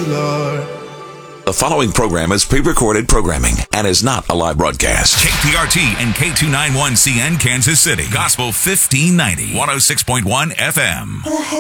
Lord. The following program is pre-recorded programming and is not a live broadcast. KPRT and K291CN Kansas City. Gospel 1590. 106.1 FM.